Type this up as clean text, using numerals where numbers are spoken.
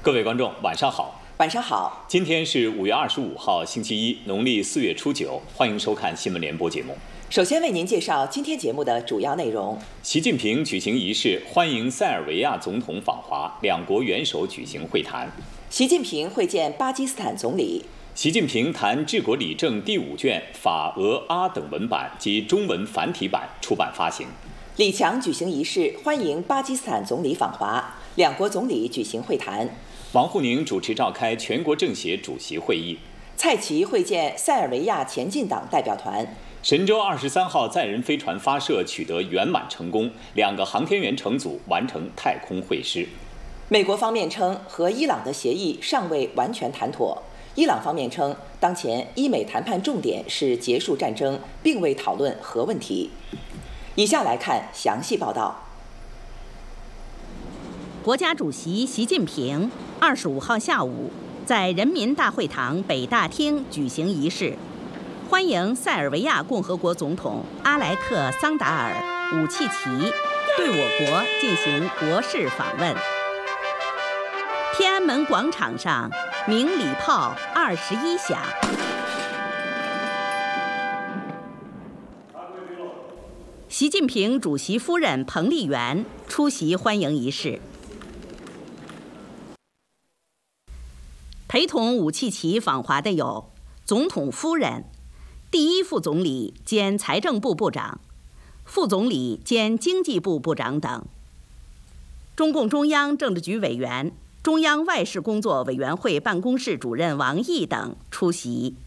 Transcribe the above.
各位观众，晚上好。 晚上好。 今天是5月25号，星期一，农历4月初9，欢迎收看新闻联播节目。 首先为您介绍今天节目的主要内容： 习近平举行仪式欢迎塞尔维亚总统访华，两国元首举行会谈。 习近平会见巴基斯坦总理。 习近平谈治国理政第5卷法、俄、阿等文版及中文繁体版出版发行。 李强举行仪式欢迎巴基斯坦总理访华，两国总理举行会谈。 王沪宁主持召开全国政协主席会议。 蔡奇会见塞尔维亚前进党代表团。 神舟23号载人飞船发射取得圆满成功，两个航天员乘组完成太空会师。 美国方面称和伊朗的协议尚未完全谈妥。伊朗方面称，当前伊美谈判重点是结束战争，并未讨论核问题。以下来看详细报道。 国家主席习近平25号下午在人民大会堂北大厅举行仪式，欢迎塞尔维亚共和国总统阿莱克桑达尔·武契奇对我国进行国事访问。天安门广场上鸣礼炮21响。习近平主席夫人彭丽媛出席欢迎仪式。陪同武契奇访华的有总统夫人、第一副总理兼财政部部长、副总理兼经济部部长等。中共中央政治局委员、中央外事工作委员会办公室主任王毅等出席。